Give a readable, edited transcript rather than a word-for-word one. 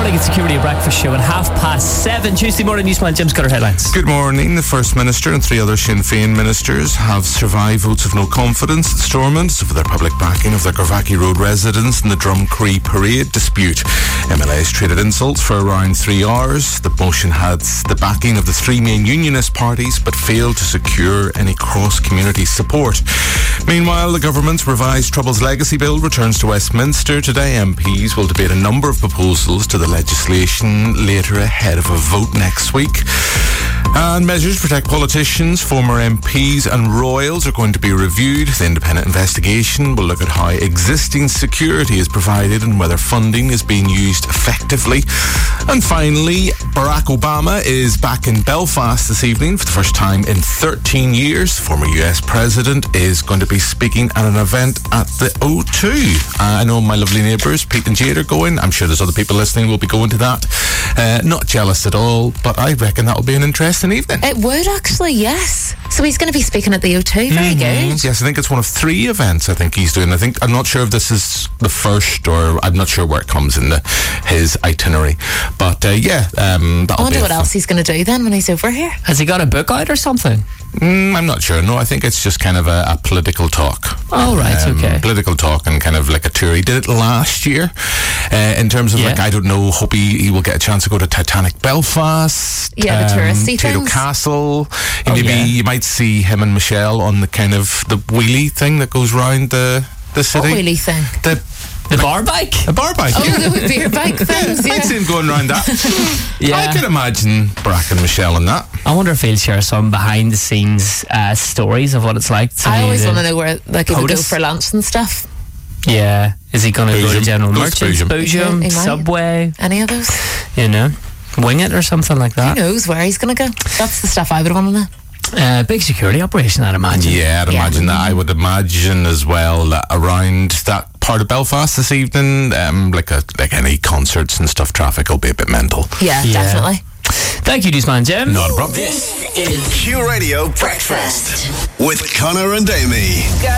It's Security Breakfast Show at 7:30 Tuesday morning. Newsman Jim's got our headlines. Good morning. The First Minister and 3 other Sinn Féin ministers have survived votes of no confidence at Stormont for their public backing of the Corvackie Road residents in the Drumcree Parade dispute. MLAs traded insults for around 3 hours. The motion had the backing of the 3 main unionist parties but failed to secure any cross-community support. Meanwhile, the government's revised Troubles Legacy Bill returns to Westminster today. MPs will debate a number of proposals to the legislation later ahead of a vote next week. And measures to protect politicians, former MPs and royals are going to be reviewed. The independent investigation will look at how existing security is provided and whether funding is being used effectively. And finally, Barack Obama is back in Belfast this evening for the first time in 13 years. The former US president is going to be speaking at an event at the O2. I know my lovely neighbours, Pete and Jade, are going. I'm sure there's other people listening who will be going to that. Not jealous at all, but I reckon that will be an interesting evening. It would actually, yes. So he's going to be speaking at the O2. Very good. Yes, I think it's one of 3 events I think he's doing. I'm not sure if this is the first, or I'm not sure where it comes in his itinerary. But I wonder what else he's going to do then when he's over here. Has he got a book out or something? I'm not sure. No, I think it's just kind of a political talk. Oh, right, okay. Political talk and kind of like a tour. He did it last year. In terms of I don't know, hope he will get a chance to go to Titanic Belfast. Yeah, the touristy Tato things. Castle. You might see him and Michelle on the kind of the wheelie thing that goes round the city. What wheelie thing? The bar bike? A bar bike, the beer bike things, I'd see him going around that. Yeah. I could imagine Barack and Michelle on that. I wonder if he'll share some behind-the-scenes stories of what it's like to I always want to know where he would go for lunch and stuff. Yeah. Is he going to go to General Merchants, Boojum, Subway? Any of those? You know? Wing It or something like that. Who knows where he's going to go? That's the stuff I would want to know. Big security operation, I'd imagine. Yeah, I'd imagine that. I would imagine as well that around that part of Belfast this evening, like any concerts and stuff, traffic will be a bit mental. Yeah, definitely. Thank you, Newsman Jim. Not a problem. This is Q Radio Breakfast with Connor and Amy.